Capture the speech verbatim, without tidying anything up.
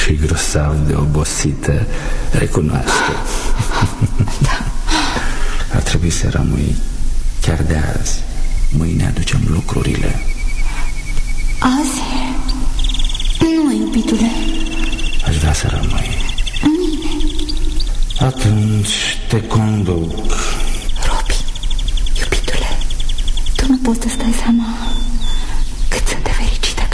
și grosav de obosită, recunoaște. Da. Ar trebui să rămâi chiar de azi. Mâine aducem lucrurile. Azi? Nu, iubitule. Aș vrea să rămâi. Mâine. Atunci te conduc. Robi, iubitule, tu nu poți să stai seama cât sunt